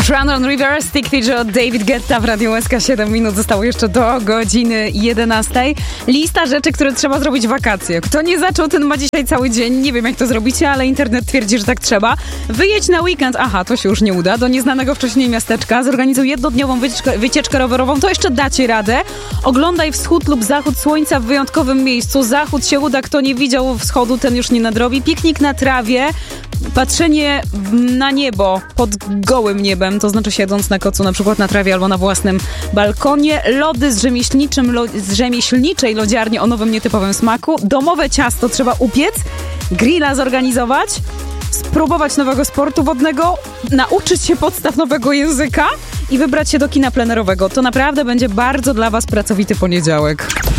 Run on River, Stick Figure od David Guetta w Radiu SK. 7 minut zostało jeszcze do godziny 11. Lista rzeczy, które trzeba zrobić w wakacje. Kto nie zaczął, ten ma dzisiaj cały dzień. Nie wiem, jak to zrobicie, ale internet twierdzi, że tak trzeba. Wyjedź na weekend, to się już nie uda, do nieznanego wcześniej miasteczka. Zorganizuj jednodniową wycieczkę rowerową, to jeszcze dacie radę. Oglądaj wschód lub zachód słońca w wyjątkowym miejscu. Zachód się uda, kto nie widział wschodu, ten już nie nadrobi. Piknik na trawie. Patrzenie na niebo pod gołym niebem, to znaczy siedząc na kocu, na przykład na trawie albo na własnym balkonie. Lody z rzemieślniczej lodziarni o nowym, nietypowym smaku. Domowe ciasto trzeba upiec, grilla zorganizować, spróbować nowego sportu wodnego, nauczyć się podstaw nowego języka i wybrać się do kina plenerowego. To naprawdę będzie bardzo dla was pracowity poniedziałek.